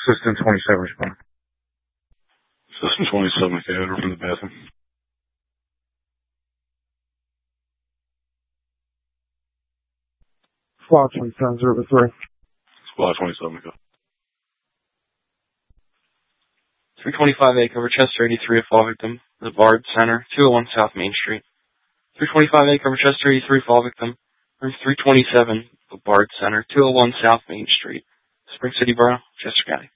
System 27 respond. System 27, okay, over from the bathroom. Squad 27, 0-3. Squad 27, okay. 325 Acre, Rochester 83, a fall victim. The Bard Center, 201 South Main Street. 325 Acre, Rochester 83, fall victim. Room 327, the Bard Center, 201 South Main Street. Spring City Borough, Chester County.